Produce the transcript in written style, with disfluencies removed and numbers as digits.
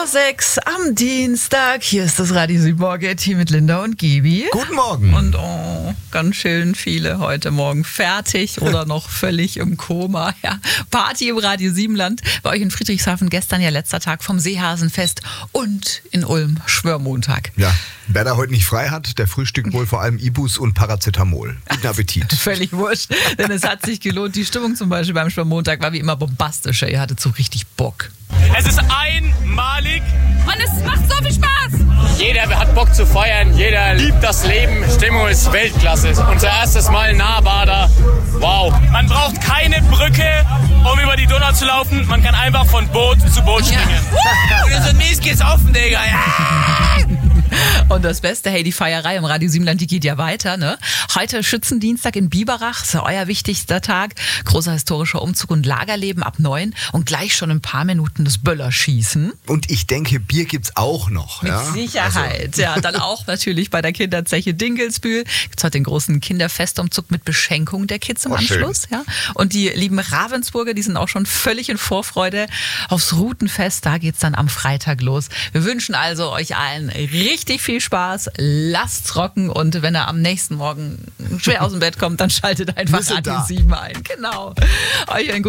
6 am Dienstag. Hier ist das Radio 7 Morgen-Team mit Linda und Gibi. Guten Morgen. Und ganz schön viele heute Morgen fertig oder noch völlig im Koma. Ja, Party im Radio 7-Land. Bei euch in Friedrichshafen gestern ja letzter Tag vom Seehasenfest und in Ulm Schwörmontag. Ja, wer da heute nicht frei hat, der frühstückt wohl vor allem Ibus und Paracetamol. Guten Appetit. Völlig wurscht, denn es hat sich gelohnt. Die Stimmung zum Beispiel beim Schwörmontag war wie immer bombastischer. Ihr hattet so richtig Bock. Es ist einmalig. Und es macht so viel Spaß. Jeder hat Bock zu feiern, jeder liebt das Leben. Stimmung ist Weltklasse. Unser erstes Mal Nahbader. Wow. Man braucht keine Brücke, um über die Donau zu laufen. Man kann einfach von Boot zu Boot springen. Ja. Und so mies geht's offen, Digga. Ja. Und das Beste, hey, die Feierei im Radio 7-Land, die geht ja weiter, ne? Heute Schützendienstag in Biberach, ist ja euer wichtigster Tag. Großer historischer Umzug und Lagerleben ab 9 und gleich schon in ein paar Minuten das Böllerschießen. Und ich denke, Bier gibt's auch noch. Mit ja? Sicherheit, ja. Dann auch natürlich bei der Kinderzeche Dinkelsbühl. Gibt's heute den großen Kinderfestumzug mit Beschenkung der Kids im Anschluss. Ja. Und die lieben Ravensburger, die sind auch schon völlig in Vorfreude aufs Routenfest. Da geht's dann am Freitag los. Wir wünschen also euch allen richtig viel Spaß. Lasst's rocken und wenn er am nächsten Morgen schwer aus dem Bett kommt, dann schaltet einfach Radio 7 ein. Genau. Euch einen guten